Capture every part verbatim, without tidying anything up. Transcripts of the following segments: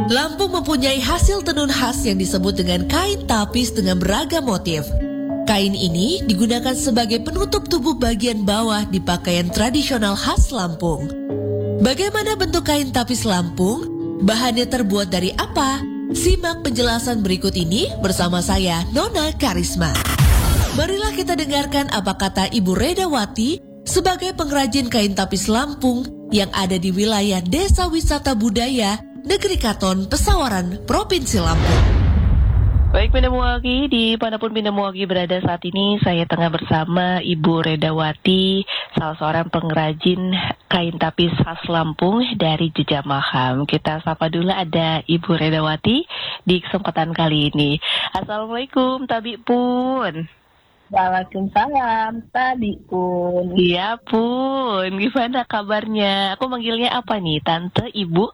Lampung mempunyai hasil tenun khas yang disebut dengan kain tapis dengan beragam motif. Kain ini digunakan sebagai penutup tubuh bagian bawah di pakaian tradisional khas Lampung. Bagaimana bentuk kain tapis Lampung? Bahannya terbuat dari apa? Simak penjelasan berikut ini bersama saya, Nona Karisma. Marilah kita dengarkan apa kata Ibu Redawati sebagai pengrajin kain tapis Lampung yang ada di wilayah Desa Wisata Budaya, Negeri Katon, Pesawaran, Provinsi Lampung. Baik Bina Muwaki, di manapun Bina Muwaki berada saat ini, saya tengah bersama Ibu Redawati, salah seorang pengrajin kain tapis khas Lampung dari Jejamaham. Kita sapa dulu ada Ibu Redawati di kesempatan kali ini. Assalamualaikum, Tabi Pun. Waalaikumsalam, Tabi Pun. Iya Pun, gimana kabarnya? Aku manggilnya apa nih, Tante, Ibu?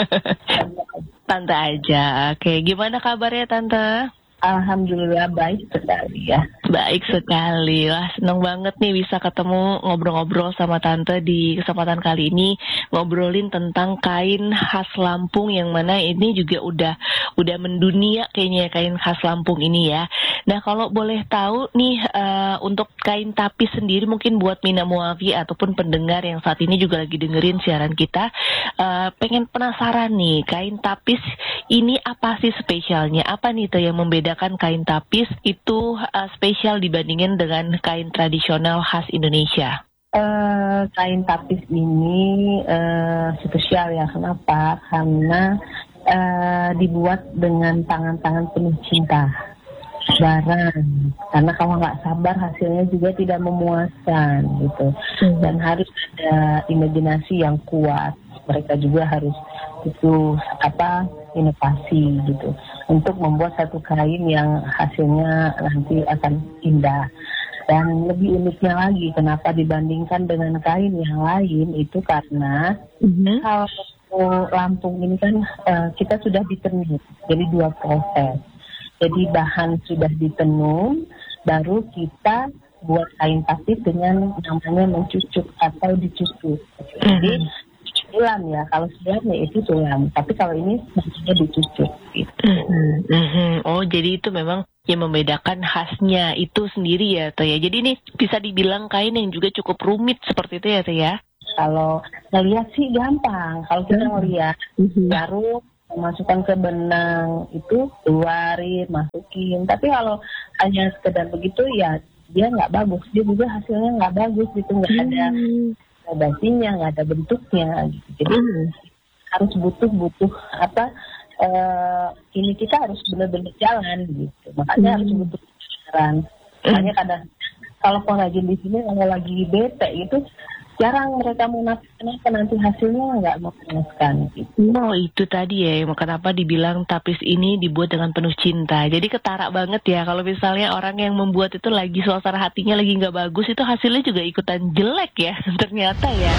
Tante aja, oke. Gimana kabarnya Tante? Alhamdulillah baik sekali ya. Baik sekali, wah seneng banget nih bisa ketemu ngobrol-ngobrol sama Tante di kesempatan kali ini. Ngobrolin tentang kain khas Lampung yang mana ini juga udah udah mendunia kayaknya kain khas Lampung ini ya. Nah kalau boleh tahu nih uh, untuk kain tapis sendiri mungkin buat Bina Muwaki ataupun pendengar yang saat ini juga lagi dengerin siaran kita, uh, pengen penasaran nih kain tapis ini apa sih spesialnya? Apa nih tuh yang membedakan kain tapis itu uh, spesial dibandingin dengan kain tradisional khas Indonesia? Uh, kain tapis ini uh, spesial ya, kenapa? Karena uh, dibuat dengan tangan-tangan penuh cinta barang, karena kalau nggak sabar hasilnya juga tidak memuaskan gitu. Hmm. Dan harus ada imajinasi yang kuat. Mereka juga harus itu apa inovasi gitu untuk membuat satu kain yang hasilnya nanti akan indah. Dan lebih uniknya lagi kenapa dibandingkan dengan kain yang lain itu karena mm-hmm. kalau Lampung ini kan uh, kita sudah ditenun, jadi dua proses. Jadi bahan sudah ditenun, baru kita buat kain tapis dengan namanya mencucuk atau dicucuk. Jadi tulam ya, kalau tulam ya itu tulam, tapi kalau ini maksudnya dicucuk. Gitu. Mm-hmm. Oh jadi itu memang yang membedakan khasnya itu sendiri ya, Teh ya. Jadi ini bisa dibilang kain yang juga cukup rumit seperti itu ya, Teh ya. Kalau ngelihat sih gampang, kalau kita ngelihat mm-hmm. baru masukkan ke benang itu keluarin, masukin. Tapi kalau hanya sekedar begitu ya dia nggak bagus, dia juga hasilnya nggak bagus gitu, nggak ada nggak ada hasilnya, nggak ada bentuknya gitu. Jadi mm. harus butuh-butuh apa uh, ini kita harus benar-benar jalan gitu. Makanya mm. harus butuh jalan. Makanya kadang kalau pengrajin di sini kalau lagi bete itu jarang mereka munafik, kenapa nanti hasilnya nggak memuaskan gitu. Oh itu tadi ya, kenapa dibilang tapis ini dibuat dengan penuh cinta. Jadi ketara banget ya kalau misalnya orang yang membuat itu lagi suasana hatinya lagi nggak bagus, itu hasilnya juga ikutan jelek ya ternyata ya.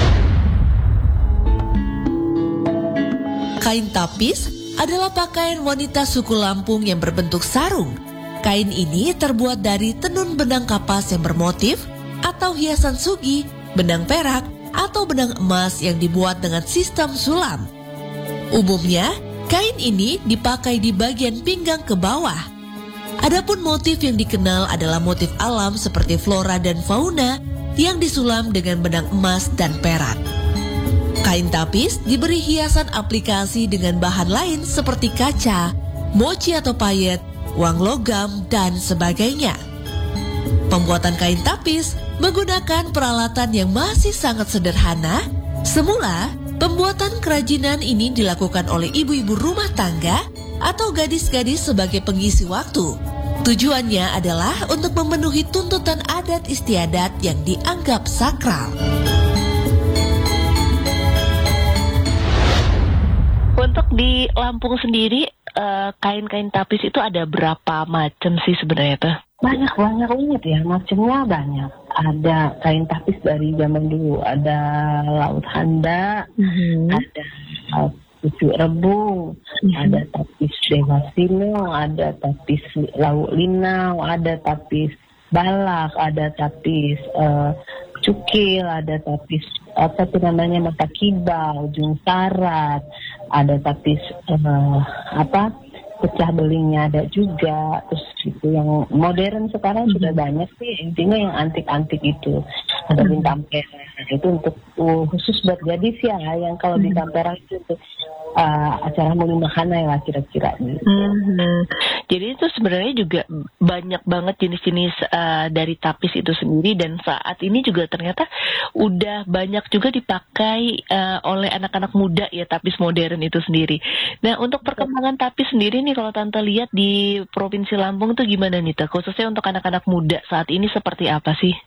Kain tapis adalah pakaian wanita suku Lampung yang berbentuk sarung. Kain ini terbuat dari tenun benang kapas yang bermotif atau hiasan sugi, benang perak, atau benang emas yang dibuat dengan sistem sulam. Umumnya, kain ini dipakai di bagian pinggang ke bawah. Adapun motif yang dikenal adalah motif alam seperti flora dan fauna yang disulam dengan benang emas dan perak. Kain tapis diberi hiasan aplikasi dengan bahan lain seperti kaca, mochi atau payet, uang logam, dan sebagainya. Pembuatan kain tapis menggunakan peralatan yang masih sangat sederhana. Semula, pembuatan kerajinan ini dilakukan oleh ibu-ibu rumah tangga atau gadis-gadis sebagai pengisi waktu. Tujuannya adalah untuk memenuhi tuntutan adat istiadat yang dianggap sakral. Untuk di Lampung sendiri, uh, kain-kain tapis itu ada berapa macam sih sebenarnya tuh? Banyak-banyak banget ya, macamnya banyak. Ada kain tapis dari zaman dulu, ada laut handa, mm-hmm. ada pucuk rebung, mm-hmm. ada tapis Dewa Sino, ada tapis laut linau, ada tapis balak, ada tapis uh, cukil, ada tapis apa tuh namanya mata kibau, ujung sarat, ada tapis uh, apa pecah belingnya ada juga. Terus itu yang modern sekarang sudah banyak sih, intinya yang antik-antik itu ada bintang perak. Nah, itu untuk uh, khusus buat gadis ya, yang kalau di Tampera itu untuk uh, acara Mulimakana lah kira-kira gitu. Hmm. Jadi itu sebenarnya juga banyak banget jenis-jenis uh, dari tapis itu sendiri, dan saat ini juga ternyata udah banyak juga dipakai uh, oleh anak-anak muda ya, tapis modern itu sendiri. Nah, untuk perkembangan tapis sendiri nih kalau Tante lihat di Provinsi Lampung tuh gimana nih Tante? Khususnya untuk anak-anak muda saat ini seperti apa sih?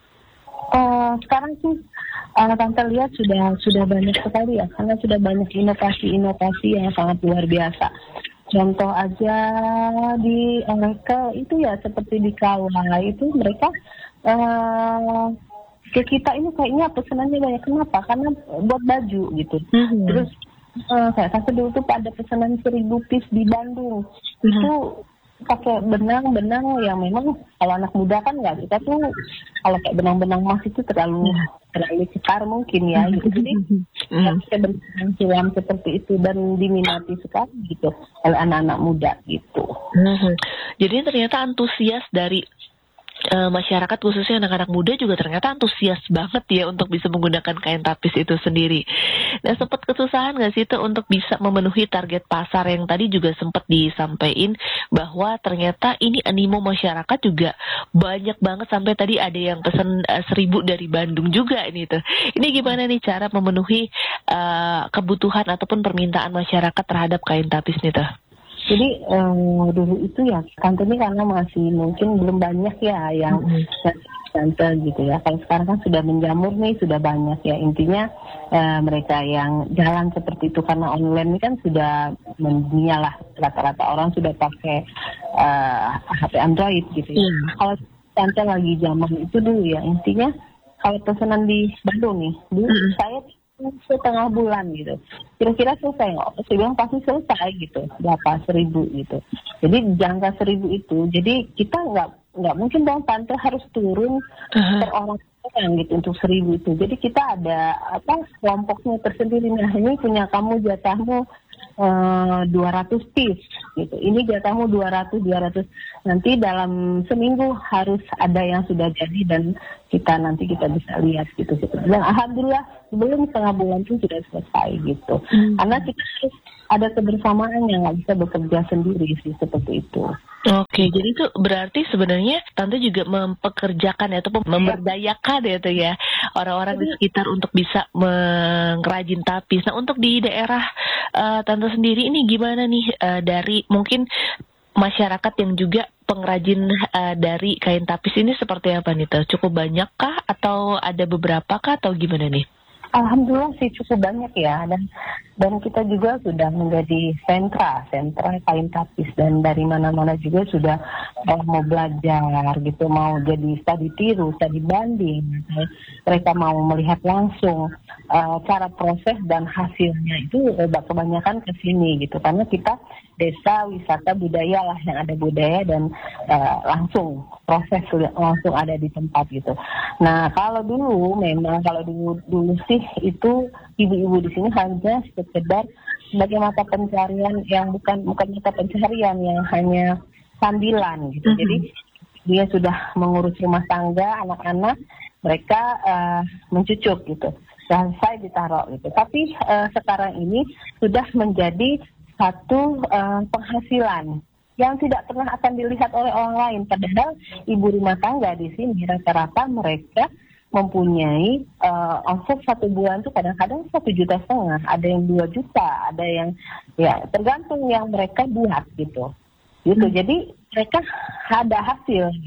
Uh, sekarang sih uh, Tante lihat sudah sudah banyak sekali ya, karena sudah banyak inovasi-inovasi yang sangat luar biasa. Contoh aja di mereka itu ya seperti di Kawah itu mereka uh, ke kita ini kayaknya pesanannya banyak. Kenapa? Karena buat baju gitu. Mm-hmm. Terus uh, saya rasa dulu tuh pada pesanan seribu piece di Bandung. Mm-hmm. Itu pakai benang-benang yang memang kalau anak muda kan nggak, kita tuh kalau kayak benang-benang emas itu terlalu mm. terlalu cekar mungkin ya gitu. Jadi mm. pakai benang silam seperti itu dan diminati sekali gitu oleh anak-anak muda gitu. Mm-hmm. Jadi ternyata antusias dari Uh, masyarakat khususnya anak-anak muda juga ternyata antusias banget ya untuk bisa menggunakan kain tapis itu sendiri. Nah, sempat kesusahan nggak sih itu untuk bisa memenuhi target pasar yang tadi juga sempat disampaikan bahwa ternyata ini animo masyarakat juga banyak banget sampai tadi ada yang pesan uh, seribu dari Bandung juga ini tuh. Ini gimana nih cara memenuhi uh, kebutuhan ataupun permintaan masyarakat terhadap kain tapis nih tuh? Jadi um, dulu itu ya Tante ini karena masih mungkin belum banyak ya yang Tante mm-hmm. gitu ya. Kalau sekarang kan sudah menjamur nih, sudah banyak ya. Intinya uh, mereka yang jalan seperti itu karena online ini kan sudah mendunia lah. Rata-rata orang sudah pakai uh, H P Android gitu ya. Mm. Kalau Tante lagi zaman itu dulu ya, intinya kalau pesanan di Bandung nih, dulu mm-hmm. saya setengah bulan gitu, kira-kira selesai nggak? Saya bilang pasti selesai gitu, berapa seribu gitu. Jadi jangka seribu itu, jadi kita nggak nggak mungkin dong Tante harus turun uh-huh. per orang gitu untuk seribu itu. Jadi kita ada apa kelompoknya tersendiri. Nah ini punya kamu jatahmu uh, dua ratus piece gitu. Ini jatahmu dua ratus dua ratus. Nanti dalam seminggu harus ada yang sudah jadi dan kita nanti kita bisa lihat gitu. Dan alhamdulillah sebelum setengah bulan itu sudah selesai gitu. Hmm. Karena kita harus ada kebersamaan yang nggak bisa bekerja sendiri sih seperti itu. Oke, jadi itu berarti sebenarnya Tante juga mempekerjakan ya, atau memberdayakan ya tuh ya orang-orang di sekitar untuk bisa mengrajin tapis. Nah, untuk di daerah uh, Tante sendiri ini gimana nih uh, dari mungkin masyarakat yang juga pengrajin uh, dari kain tapis ini seperti apa nih tuh? Cukup banyak kah atau ada beberapa kah atau gimana nih? Alhamdulillah sih cukup banyak ya, dan dan kita juga sudah menjadi sentra sentra kain tapis, dan dari mana-mana juga sudah eh, mau belajar gitu, mau jadi studi tiru, studi banding, mereka mau melihat langsung uh, cara proses dan hasilnya itu eh, kebanyakan ke sini gitu, karena kita desa wisata budaya lah yang ada budaya dan uh, langsung proses langsung ada di tempat gitu. Nah kalau dulu memang kalau dulu dulu sih itu ibu-ibu di sini hanya sekedar sebagai mata pencarian yang bukan bukan mata pencarian yang hanya sambilan gitu. Mm-hmm. Jadi dia sudah mengurus rumah tangga, anak-anak, mereka uh, mencucuk gitu. Selesai ditaruh gitu. Tapi uh, sekarang ini sudah menjadi satu uh, penghasilan yang tidak pernah akan dilihat oleh orang lain. Padahal ibu rumah tangga di sini rata-rata mereka mempunyai uh, omset satu bulan itu kadang-kadang satu juta setengah, ada yang dua juta, ada yang ya tergantung yang mereka buat gitu. Gitu. Hmm. Jadi mereka ada hasil.